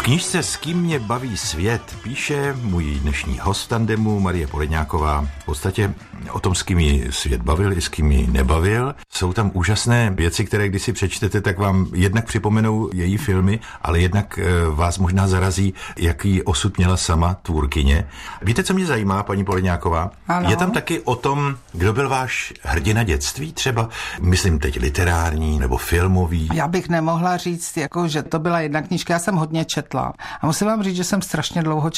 knížce S kým mě baví svět píše můj dnešní host tandemu Marie Poledňáková. V podstatě o tom, s kým ji svět bavil i s kým ji nebavil. Jsou tam úžasné věci, které když si přečtete, tak vám jednak připomenou její filmy, ale jednak vás možná zarazí, jaký osud měla sama tvůrkyně. Víte, co mě zajímá, paní Poledňáková? Ano. Je tam taky o tom, kdo byl váš hrdina dětství třeba? Myslím teď literární nebo filmový. Já bych nemohla říct, že to byla jedna knížka, já jsem hodně četla. A musím vám říct, že jsem strašně dlouho